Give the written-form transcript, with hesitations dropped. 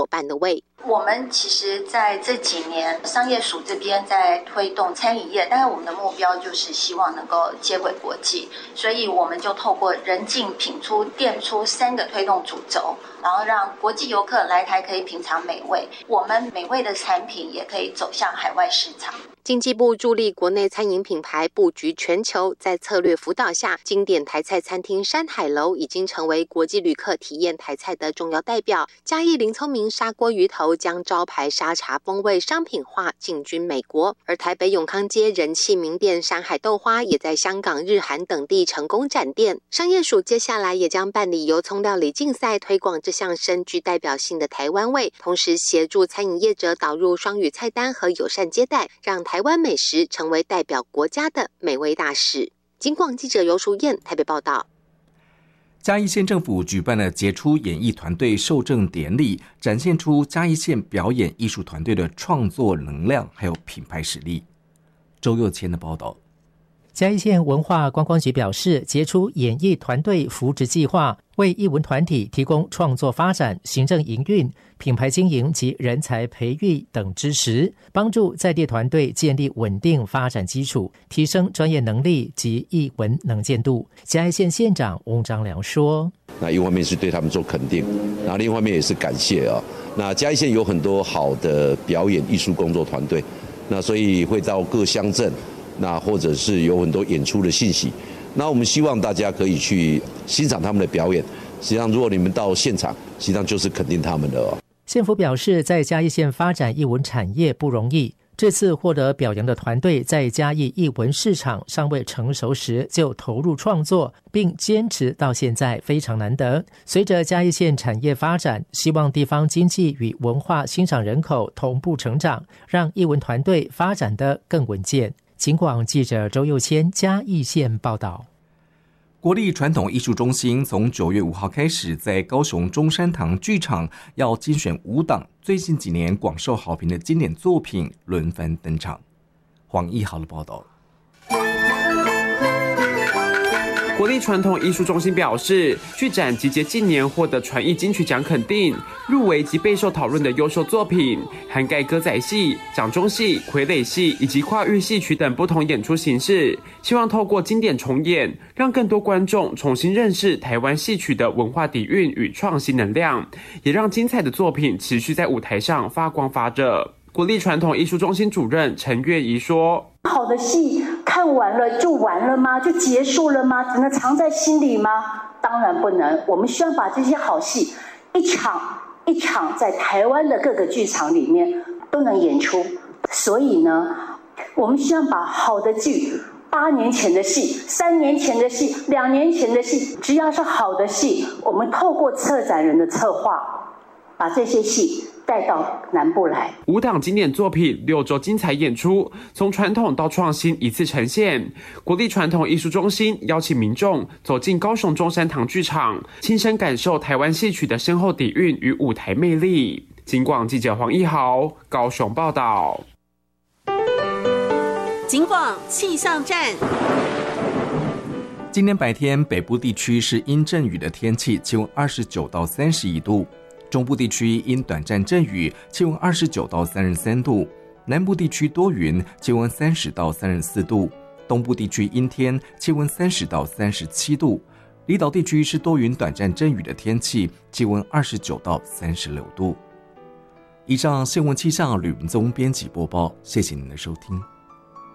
办的位。 我们其实在这几年商业署这边在推动餐饮业，当然我们的目标就是希望能够接轨国际，所以我们就透过人进品出店出3个推动主轴，然后让国际游客来台可以品尝美味，我们美味的产品也可以走向海外市场。 经济部助力国内餐饮品牌布局全球，在策略辅导下，经典台菜餐厅山海楼已经成为国际旅客体验台菜的重要代表。嘉义林聪明砂锅鱼头将招牌沙茶风味商品化进军美国，而台北永康街人气名店山海豆花也在香港、日韩等地成功展店。商业署接下来也将办理油葱料理竞赛，推广这项深具代表性的台湾味，同时协助餐饮业者导入双语菜单和友善接待，让台湾美食成为代表国家的美味大使。警广记者尤淑燕台北报道。 嘉义县政府举办了杰出演艺团队授证典礼，展现出嘉义县表演艺术团队的创作能量还有品牌实力。周佑谦的报道。 嘉义县文化观光局表示，杰出演艺团队扶植计划为艺文团体提供创作发展、行政营运、品牌经营及人才培育等支持，帮助在地团队建立稳定发展基础，提升专业能力及艺文能见度。嘉义县县长翁章良说：“ 那一方面是对他们做肯定，然后另一方面也是感谢啊。那嘉义县有很多好的表演艺术工作团队，那所以会到各乡镇。”那或者是有很多演出的信息，那我们希望大家可以去欣赏他们的表演。实际上，如果你们到现场，实际上就是肯定他们的哦。 县府表示，在嘉义县发展艺文产业不容易。这次获得表扬的团队在嘉义艺文市场尚未成熟时就投入创作，并坚持到现在，非常难得。随着嘉义县产业发展，希望地方经济与文化欣赏人口同步成长，让艺文团队发展得更稳健。警广记者周佑谦嘉义县报道。 国立传统艺术中心从9月5号开始，在高雄中山堂剧场要精选5档最近几年广受好评的经典作品轮番登场。黄一豪的报道。 国立传统艺术中心表示，剧展集结近年获得传艺金曲奖肯定、入围及备受讨论的优秀作品，涵盖歌仔戏、掌中戏、傀儡戏以及跨域戏曲等不同演出形式，希望透过经典重演，让更多观众重新认识台湾戏曲的文化底蕴与创新能量，也让精彩的作品持续在舞台上发光发热。国立传统艺术中心主任陈月怡说：“ 好的戏看完了就完了吗？就结束了吗？只能藏在心里吗？当然不能。我们希望把这些好戏一场一场在台湾的各个剧场里面都能演出。所以呢，我们希望把好的剧，8年前的戏、3年前的戏、2年前的戏，只要是好的戏，我们透过策展人的策划，把这些戏带到南部来。 5档经典作品6周精彩演出，从传统到创新一次呈现。国立传统艺术中心邀请民众走进高雄中山堂剧场，亲身感受台湾戏曲的深厚底蕴与舞台魅力。警广记者黄一豪高雄报道。 警广气象站。 今天白天北部地区是阴阵雨的天气，气温29到31度。中部地区因短暂阵雨，气温29到33度；南部地区多云，气温30到34度；东部地区阴天，气温30到37度；离岛地区是多云短暂阵雨的天气，气温29到36度。以上新闻气象吕文宗编辑播报，谢谢您的收听。